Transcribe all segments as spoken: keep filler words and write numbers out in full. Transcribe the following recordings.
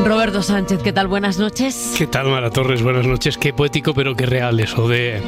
Roberto Sánchez, ¿qué tal? Buenas noches. ¿Qué tal, Mara Torres? Buenas noches. Qué poético, pero qué real eso de...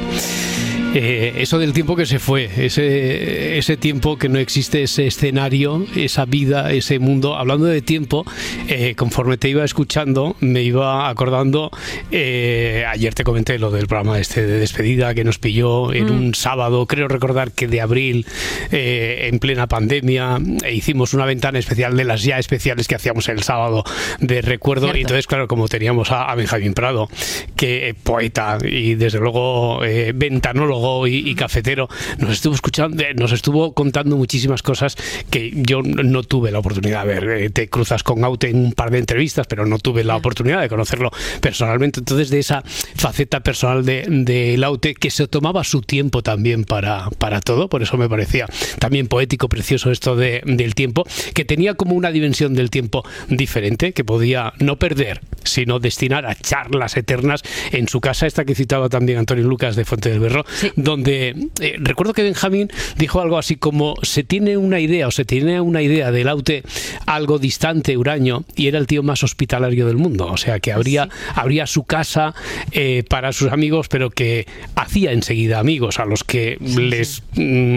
Eh, eso del tiempo que se fue, ese, ese tiempo que no existe, ese escenario, esa vida, ese mundo. Hablando de tiempo, eh, conforme te iba escuchando, me iba acordando, eh, ayer te comenté lo del programa este de despedida que nos pilló en mm. un sábado, creo recordar que de abril, eh, en plena pandemia, e hicimos una ventana especial de las ya especiales que hacíamos el sábado de recuerdo. Cierto. Y entonces, claro, como teníamos a, a Benjamín Prado, que eh, poeta y desde luego eh, ventanólogo Y, y cafetero, nos estuvo escuchando, nos estuvo contando muchísimas cosas que yo no tuve la oportunidad de ver. Te cruzas con Aute en un par de entrevistas, pero no tuve la oportunidad de conocerlo personalmente. Entonces, de esa faceta personal de, de Aute, que se tomaba su tiempo también para, para todo, por eso me parecía también poético, precioso esto de, del tiempo, que tenía como una dimensión del tiempo diferente, que podía no perder, sino destinar a charlas eternas en su casa, esta que citaba también Antonio Lucas de Fuente del Berro, sí. donde eh, recuerdo que Benjamín dijo algo así como: se tiene una idea o se tiene una idea del Aute algo distante, huraño, y era el tío más hospitalario del mundo, o sea que abría, sí. abría su casa eh, para sus amigos, pero que hacía enseguida amigos a los que sí, les sí. Mm,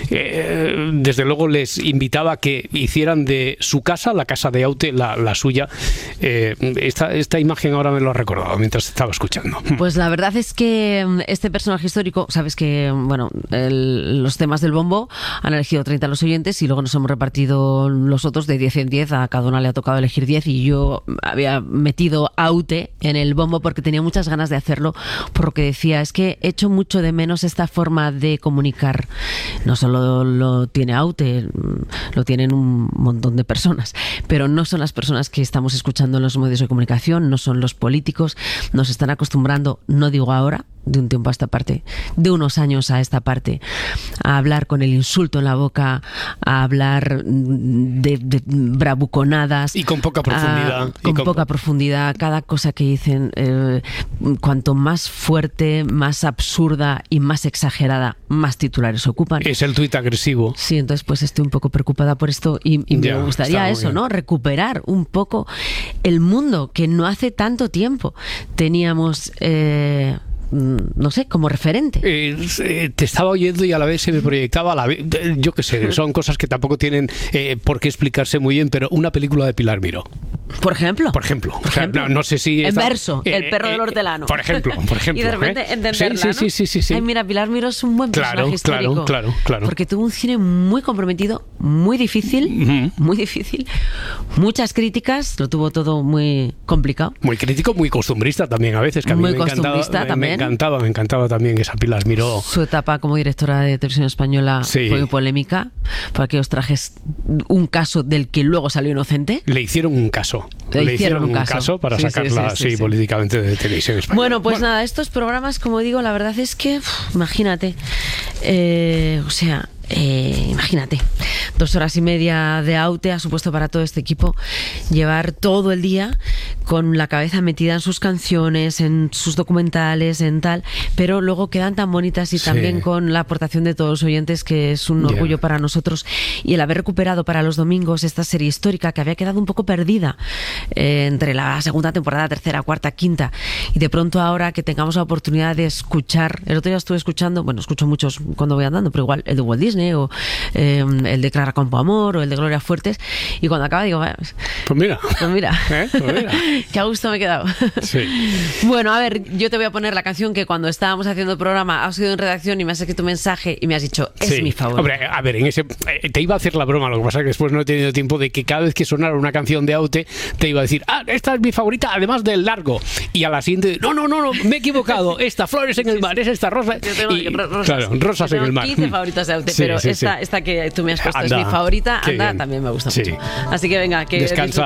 eh, desde luego les invitaba a que hicieran de su casa, la casa de Aute, la, la suya. eh, esta, esta imagen ahora me lo ha recordado mientras estaba escuchando. Pues la verdad es que este personaje histórico, sabes que, bueno, el, los temas del bombo han elegido treinta los oyentes y luego nos hemos repartido los otros de diez en diez, a cada una le ha tocado elegir diez, y yo había metido Aute en el bombo porque tenía muchas ganas de hacerlo, por lo que decía, es que echo mucho de menos esta forma de comunicar. No solo lo tiene Aute, lo tienen un montón de personas, pero no son las personas que estamos escuchando en los medios de comunicación, no son los políticos, nos están acostumbrando, no digo ahora, de un tiempo a esta parte, de unos años a esta parte, a hablar con el insulto en la boca, a hablar de, de bravuconadas y con poca profundidad, a, con, con poca profundidad. Cada cosa que dicen, eh, cuanto más fuerte, más absurda y más exagerada, más titulares ocupan. Es el tuit agresivo. Sí, entonces pues estoy un poco preocupada por esto y, y ya, me gustaría eso, bien. ¿no? Recuperar un poco el mundo que no hace tanto tiempo teníamos... Eh, no sé, como referente. Eh, te estaba oyendo y a la vez se me proyectaba a la vez, yo qué sé, son cosas que tampoco tienen eh, por qué explicarse muy bien, pero una película de Pilar Miró. Por ejemplo. Por ejemplo. Por ejemplo. O sea, no, no sé si... En está, verso, eh, El perro eh, del hortelano. Por ejemplo, por ejemplo. Y de repente ¿eh? entenderla, sí, ¿no? sí, sí, sí, sí. Ay, mira, Pilar Miró es un buen personaje claro, histórico. Claro, claro, claro. Porque tuvo un cine muy comprometido, muy difícil, uh-huh. muy difícil, muchas críticas, lo tuvo todo muy complicado. Muy crítico, muy costumbrista también a veces, que a mí muy me encantaba, también. me encantaba, me encantaba también esa Pilar Miró. Su etapa como directora de televisión española sí. fue muy polémica, por aquellos trajes, un caso del que luego salió inocente. Le hicieron un caso. Le, Le hicieron, hicieron un caso, caso para sí, sacarla sí, sí, sí, sí, sí. políticamente de televisión española. Bueno, pues bueno. nada, estos programas, como digo, la verdad es que, uf, imagínate, eh, o sea... Eh, imagínate, dos horas y media de Aute ha supuesto para todo este equipo llevar todo el día con la cabeza metida en sus canciones, en sus documentales, en tal, pero luego quedan tan bonitas y sí. también con la aportación de todos los oyentes, que es un orgullo yeah. para nosotros, y el haber recuperado para los domingos esta serie histórica que había quedado un poco perdida eh, entre la segunda temporada, tercera, cuarta, quinta, y de pronto ahora que tengamos la oportunidad de escuchar, el otro día estuve escuchando, bueno, escucho muchos cuando voy andando, pero igual el de Walt Disney o eh, el de Clara Campo Amor o el de Gloria Fuertes, y cuando acaba digo, pues mira, pues mira, ¿Eh? pues mira. que a gusto me he quedado. Sí. Bueno, a ver, yo te voy a poner la canción que cuando estábamos haciendo el programa has ido en redacción y me has escrito un mensaje y me has dicho, es sí. mi favorita. Hombre, a ver, en ese, eh, te iba a hacer la broma, lo que pasa es que después no he tenido tiempo de que cada vez que sonara una canción de Aute te iba a decir, ah, esta es mi favorita, además del largo, y a la siguiente, no, no, no, no me he equivocado, esta Flores en el mar, es esta rosa, yo tengo, y, rosas, claro, Rosas yo en el mar. quince favoritas de Aute, sí, pero sí, esta, sí. esta que tú me has puesto anda, es mi favorita, anda, bien. también me gusta sí. mucho. Así que venga, que descansa.